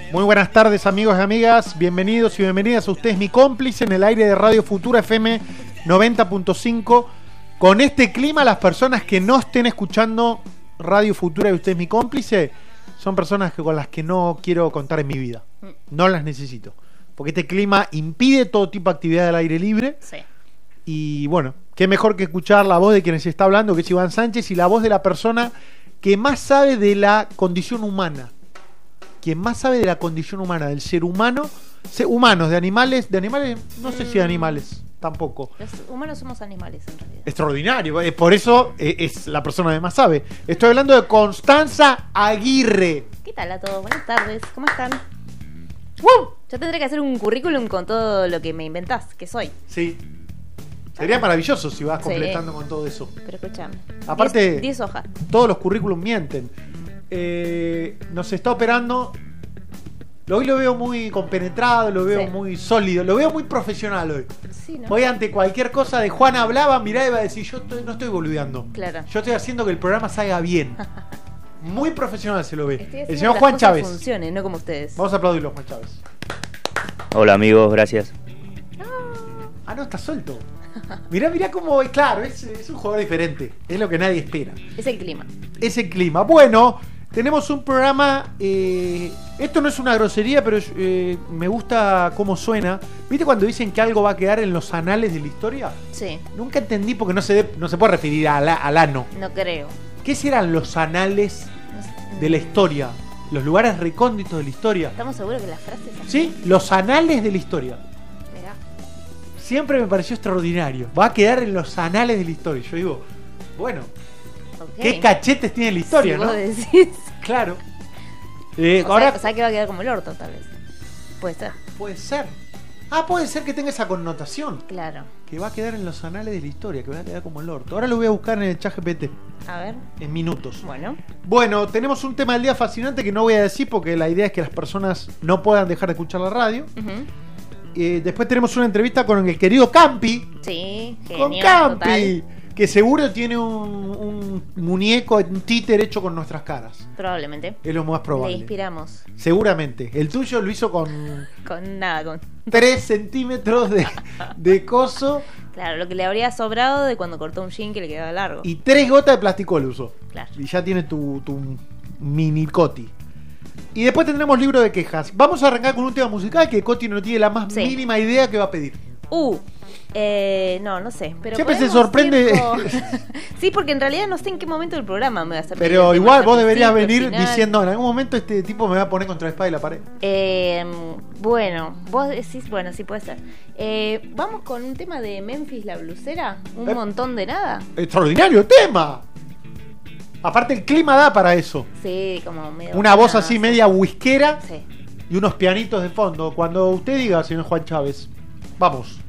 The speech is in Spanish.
Muy buenas tardes, amigos y amigas. Bienvenidos y bienvenidas a ustedes, mi cómplice en el aire de Radio Futura FM 90.5. Con este clima, las personas que no estén escuchando Radio Futura y usted es mi cómplice, son personas con las que no quiero contar en mi vida. No las necesito. Porque este clima impide todo tipo de actividad del aire libre. Sí. Y bueno, qué mejor que escuchar la voz de quien se está hablando, que es Iván Sánchez, y la voz de la persona que más sabe de la condición humana. Quien más sabe de la condición humana, del ser humano, humanos, de animales, no sé si de animales, tampoco. Los humanos somos animales, en realidad. Extraordinario, por eso es la persona que más sabe. Estoy hablando de Constanza Aguirre. ¿Qué tal a todos? Buenas tardes, ¿cómo están? ¡Woo! Yo tendré que hacer un currículum con todo lo que me inventás, que soy. Sí. Sería maravilloso si vas completando con todo eso. Pero escuchame. Aparte, 10 hojas. Todos los currículums mienten. Nos está operando. Hoy lo veo muy compenetrado, lo veo muy sólido, lo veo muy profesional hoy. Sí, ¿no? Hoy ante cualquier cosa de Juan hablaba, mirá y va a decir, no estoy boludeando. Claro. Yo estoy haciendo que el programa salga bien. Muy profesional se lo ve. El señor que Juan las cosas Chávez. Funcione, no como ustedes. Vamos a aplaudirlo, Juan Chávez. Hola amigos, gracias. Ah, no, está suelto. Mirá cómo, claro, es un jugador diferente. Es lo que nadie espera. Es el clima. Es el clima. Bueno, tenemos un programa. Esto no es una grosería, pero me gusta cómo suena. ¿Viste cuando dicen que algo va a quedar en los anales de la historia? Sí. Nunca entendí porque no se puede referir al ano. No creo. ¿Qué serán los anales No sé. de la historia? Los lugares recónditos de la historia. ¿Estamos seguros que la frase es así? ¿Sí? Los anales de la historia. Mirá. Siempre me pareció extraordinario. Va a quedar en los anales de la historia. Yo digo, bueno, Ok. qué cachetes tiene la historia, Si ¿no? vos decís. Claro. O sea que va a quedar como el orto, tal vez. Puede ser. Puede ser. Ah, puede ser que tenga esa connotación. Claro. Que va a quedar en los anales de la historia, que va a quedar como el orto. Ahora lo voy a buscar en el chat GPT A ver. en minutos. Bueno. Bueno, tenemos un tema del día fascinante que no voy a decir porque la idea es que las personas no puedan dejar de escuchar la radio. Ujú. Después tenemos una entrevista con el querido Campi. Sí, Con genial. Campi. Total. Que seguro tiene un muñeco, un títer hecho con nuestras caras. Probablemente. Es lo más Le probable. inspiramos. Seguramente. El tuyo lo hizo con Con nada, con. 3 centímetros de coso Claro, lo que le habría sobrado de cuando cortó un jean que le quedaba largo. y 3 gotas de plasticol usó. Claro. Y ya tiene tu mini Coti. Y después tendremos libro de quejas. Vamos a arrancar con un tema musical que Coti no tiene la más Sí. mínima idea que va a pedir. No sé. Pero Siempre se podemos sorprende. ir con- Sí, porque en realidad no sé en qué momento del programa me va a hacer. Pero igual vos deberías venir final. diciendo, en algún momento este tipo me va a poner contra la espada y la pared. Bueno, vos decís, bueno, sí puede ser. Vamos con un tema de Memphis la blusera. Un montón de nada. ¡Extraordinario tema! Aparte el clima da para eso. Sí, como medio. Una voz nada, así sí. media whiskera Sí. y unos pianitos de fondo. Cuando usted diga, señor Juan Chávez. Vamos.